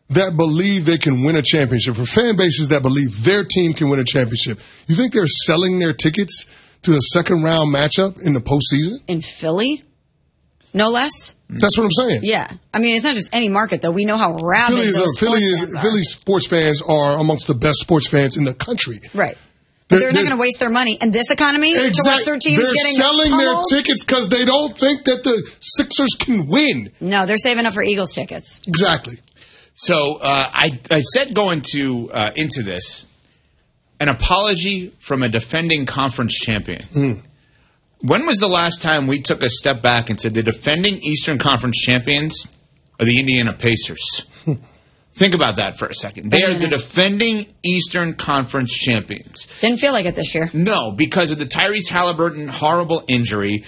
that believe they can win a championship, for fan bases that believe their team can win a championship, you think they're selling their tickets to a second-round matchup in the postseason? In Philly? No less? That's what I'm saying. Yeah. I mean, it's not just any market, though. We know how rabid Philly sports fans are amongst the best sports fans in the country. Right. But they're not going to waste their money in this economy to watch their teams They're getting selling pummeled? their tickets because they don't think that the Sixers can win. No, they're saving up for Eagles tickets. Exactly. So I said going into this, an apology from a defending conference champion. When was the last time we took a step back and said the defending Eastern Conference champions are the Indiana Pacers? Think about that for a second. They are the defending Eastern Conference champions. Didn't feel like it this year. No, because of the Tyrese Halliburton horrible injury.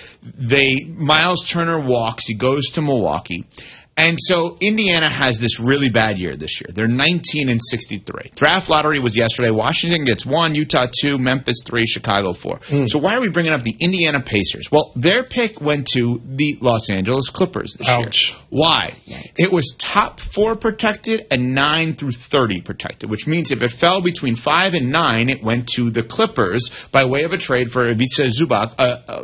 Miles Turner walks. He goes to Milwaukee. And so Indiana has this really bad year this year. They're 19-63. Draft lottery was yesterday. Washington gets 1, Utah 2, Memphis 3, Chicago 4. So why are we bringing up the Indiana Pacers? Well, their pick went to the Los Angeles Clippers this year. Why? It was top 4 protected and 9 through 30 protected, which means if it fell between 5 and 9, it went to the Clippers by way of a trade for Ivica Zubac,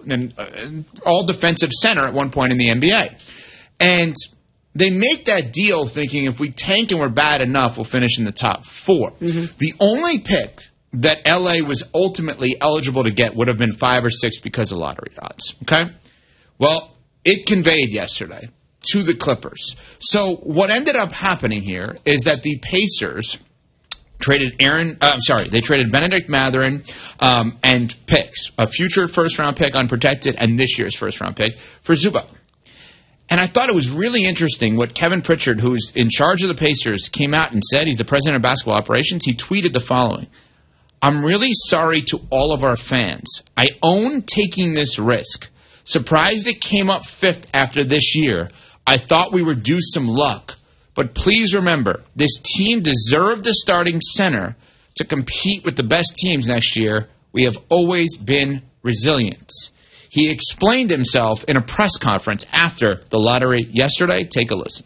an all-defensive center at one point in the NBA. And they make that deal thinking if we tank and we're bad enough, we'll finish in the top 4. The only pick that LA was ultimately eligible to get would have been 5 or 6 because of lottery odds. Okay? Well, it conveyed yesterday to the Clippers. So what ended up happening here is that the Pacers traded they traded Benedict Mathurin and picks, a future first-round pick unprotected and this year's first-round pick for Zubac. And I thought it was really interesting what Kevin Pritchard, who's in charge of the Pacers, came out and said. He's the president of basketball operations. He tweeted the following: "I'm really sorry to all of our fans. I own taking this risk. Surprised it came up 5th after this year. I thought we were due some luck. But please remember, this team deserved the starting center to compete with the best teams next year. We have always been resilient." He explained himself in a press conference after the lottery yesterday. Take a listen.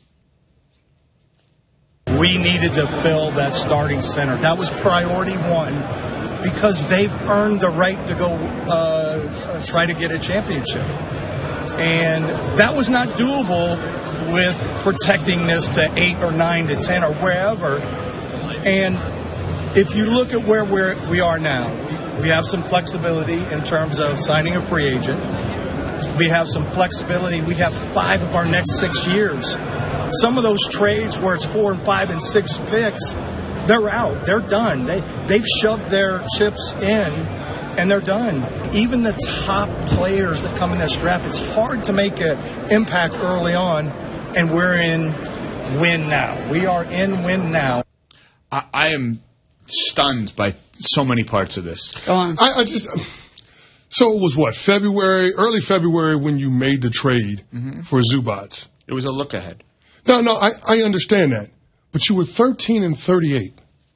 We needed to fill that starting center. That was priority 1 because they've earned the right to go try to get a championship. And that was not doable with protecting this to 8 or 9 to 10 or wherever. And if you look at where we are now, we have some flexibility in terms of signing a free agent. We have some flexibility. We have 5 of our next 6 years. Some of those trades where it's 4 and 5 and 6 picks, they're out. They're done. They've shoved their chips in, and they're done. Even the top players that come in this draft, it's hard to make an impact early on, and we're in win now. We are in win now. I am stunned by so many parts of this. Go on. So it was what, early February when you made the trade for Zubac. It was a look ahead. No, I understand that. But you were 13-38.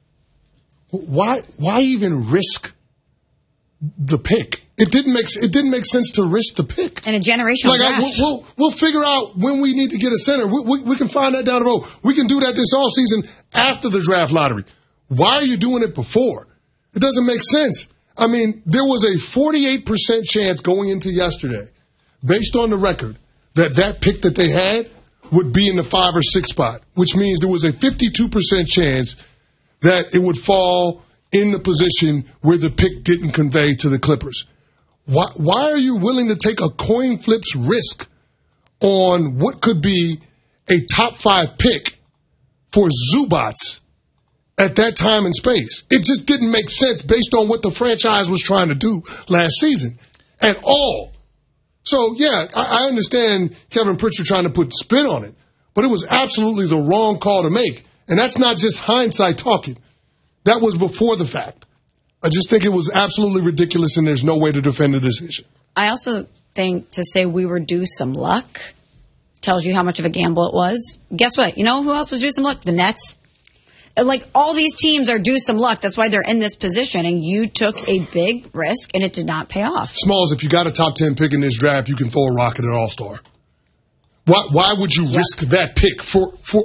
Why even risk the pick? It didn't make sense to risk the pick. And a generational draft. We'll figure out when we need to get a center. We can find that down the road. We can do that this offseason after the draft lottery. Why are you doing it before? It doesn't make sense. I mean, there was a 48% chance going into yesterday, based on the record, that pick that they had would be in the 5 or 6 spot, which means there was a 52% chance that it would fall in the position where the pick didn't convey to the Clippers. Why are you willing to take a coin flips risk on what could be a top 5 pick for Zubac at that time and space? It just didn't make sense based on what the franchise was trying to do last season at all. So, yeah, I understand Kevin Pritchard trying to put spin on it, but it was absolutely the wrong call to make. And that's not just hindsight talking. That was before the fact. I just think it was absolutely ridiculous, and there's no way to defend the decision. I also think to say we were due some luck tells you how much of a gamble it was. Guess what? You know who else was due some luck? The Nets. Like, all these teams are due some luck. That's why they're in this position. And you took a big risk, and it did not pay off. Smalls, if you got a top 10 pick in this draft, you can throw a rock at an all-star. Why would you risk that pick?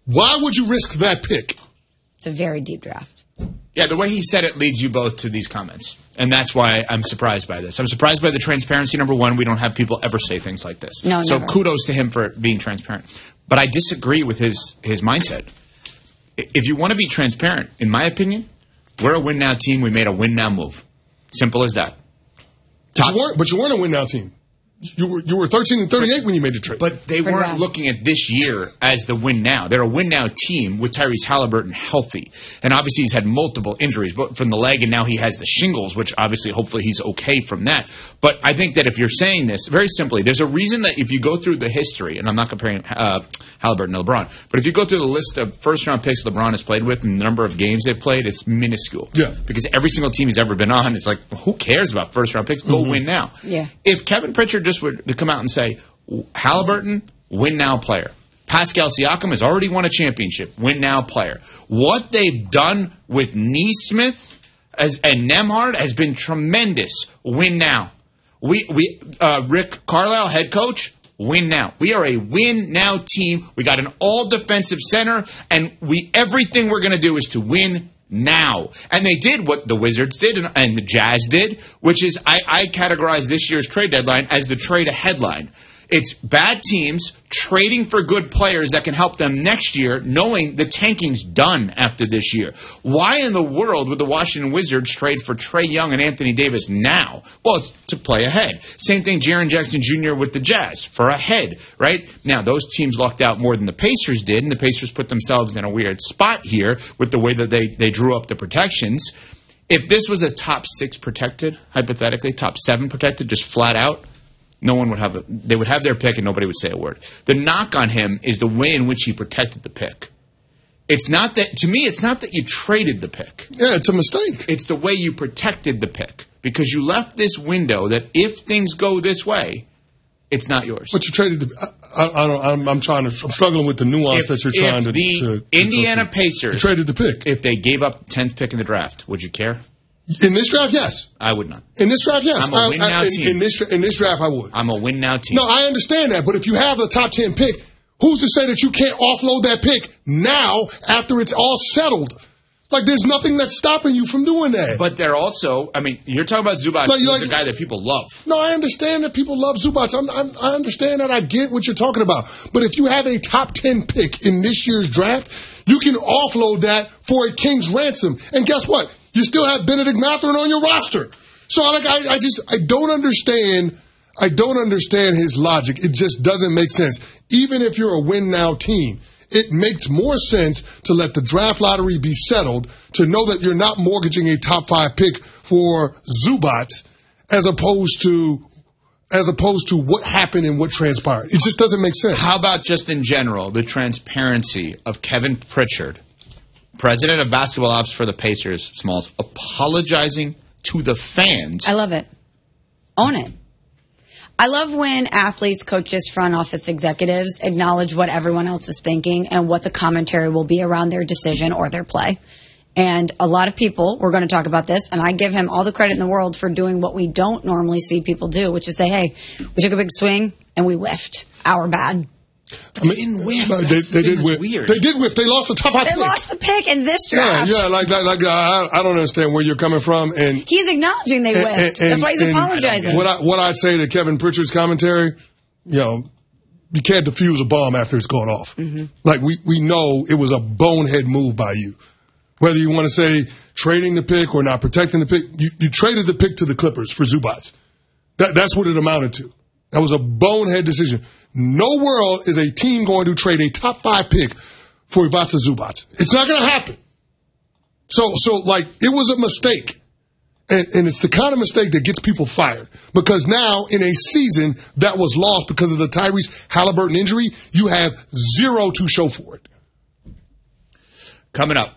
Why would you risk that pick? It's a very deep draft. Yeah, the way he said it leads you both to these comments. And that's why I'm surprised by this. I'm surprised by the transparency, number one. We don't have people ever say things like this. No, so never. kudos to him for being transparent. But I disagree with his mindset. If you want to be transparent, in my opinion, we're a win-now team. We made a win-now move. Simple as that. But you weren't a win-now team. You were 13-38 when you made the trade. But they weren't bad. looking at this year as the win now. They're a win now team with Tyrese Halliburton healthy. And obviously he's had multiple injuries, but from the leg, and now he has the shingles, which obviously hopefully he's okay from that. But I think that if you're saying this, very simply, there's a reason that if you go through the history, and I'm not comparing Halliburton to LeBron, but if you go through the list of first-round picks LeBron has played with and the number of games they've played, it's minuscule. Yeah. Because every single team he's ever been on, it's like, who cares about first-round picks? Go win now. Yeah. If Kevin Pritchard just were to come out and say, Halliburton, win now player. Pascal Siakam has already won a championship, win now player. What they've done with Neesmith and Nembhard has been tremendous. Win now. Rick Carlisle, head coach, win now. We are a win now team. We got an all defensive center, and everything we're going to do is to win now. And they did what the Wizards did and the Jazz did, which is I categorize this year's trade deadline as the trade a headline. It's bad teams trading for good players that can help them next year, knowing the tanking's done after this year. Why in the world would the Washington Wizards trade for Trae Young and Anthony Davis now? Well, it's to play ahead. Same thing Jaren Jackson Jr. with the Jazz, for ahead, right? Now, those teams lucked out more than the Pacers did, and the Pacers put themselves in a weird spot here with the way that they drew up the protections. If this was a top 6 protected, hypothetically, top 7 protected, just flat out, no one would have they would have their pick and nobody would say a word. The knock on him is the way in which he protected the pick. It's not that, to me, it's not that you traded the pick. Yeah, it's a mistake. It's the way you protected the pick. Because you left this window that if things go this way, it's not yours. But you traded the. I'm struggling with the nuance that you're trying to. The Indiana Pacers you traded the pick. If they gave up the 10th pick in the draft, would you care? In this draft, yes. I would not. In this draft, yes. I'm a win-now team. In this draft, I would. I'm a win-now team. No, I understand that. But if you have a top 10 pick, who's to say that you can't offload that pick now after it's all settled? Like, there's nothing that's stopping you from doing that. But they're also, I mean, you're talking about Zubac, who's a guy that people love. No, I understand that people love Zubac. I understand that. I get what you're talking about. But if you have a top 10 pick in this year's draft, you can offload that for a king's ransom. And guess what? You still have Benedict Mathurin on your roster. So I don't understand. I don't understand his logic. It just doesn't make sense. Even if you're a win now team, it makes more sense to let the draft lottery be settled, to know that you're not mortgaging a top 5 pick for Zubac as opposed to what happened and what transpired. It just doesn't make sense. How about just in general, the transparency of Kevin Pritchard, president of basketball ops for the Pacers, Smalls, apologizing to the fans? I love it. Own it. I love when athletes, coaches, front office executives acknowledge what everyone else is thinking and what the commentary will be around their decision or their play. And a lot of people, we're going to talk about this, and I give him all the credit in the world for doing what we don't normally see people do, which is say, hey, we took a big swing and we whiffed. Our bad. They didn't whiff. They did whiff. Weird. They did whiff. They lost the top 5 pick. They lost the pick in this draft. Yeah, I don't understand where you're coming from. And he's acknowledging they whiffed. That's why he's apologizing. What I'd say to Kevin Pritchard's commentary, you can't defuse a bomb after it's gone off. Mm-hmm. Like, we know it was a bonehead move by you. Whether you want to say trading the pick or not protecting the pick, you traded the pick to the Clippers for Zubac. That's what it amounted to. That was a bonehead decision. No world is a team going to trade a top 5 pick for Ivica Zubac. It's not going to happen. So it was a mistake. And it's the kind of mistake that gets people fired. Because now, in a season that was lost because of the Tyrese Halliburton injury, you have 0 to show for it. Coming up.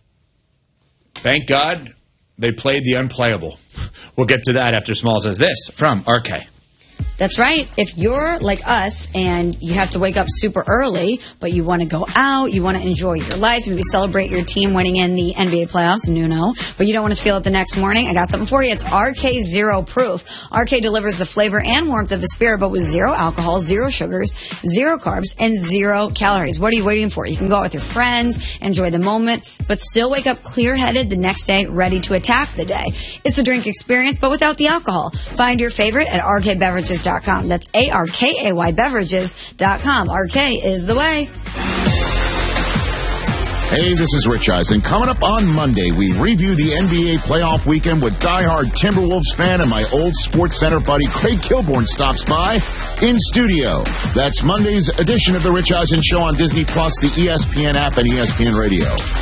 Thank God they played the unplayable. We'll get to that after Small says this from RK. That's right. If you're like us and you have to wake up super early, but you want to go out, you want to enjoy your life, maybe celebrate your team winning in the NBA playoffs, but you don't want to feel it the next morning, I got something for you. It's RK Zero Proof. RK delivers the flavor and warmth of a spirit, but with zero alcohol, zero sugars, zero carbs, and 0 calories. What are you waiting for? You can go out with your friends, enjoy the moment, but still wake up clear-headed the next day, ready to attack the day. It's the drink experience, but without the alcohol. Find your favorite at rkbeverages.com. That's ARKAY beverages.com. RK is the way. Hey, this is Rich Eisen. Coming up on Monday, we review the NBA playoff weekend with diehard Timberwolves fan and my old Sports Center buddy Craig Kilborn stops by in studio. That's Monday's edition of the Rich Eisen Show on Disney Plus, the ESPN app, and ESPN Radio.